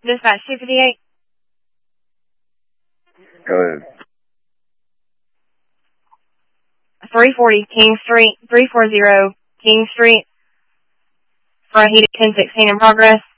Dispatch 258. Go ahead. 340 King Street, 340 King Street. For a heated 1016 in progress.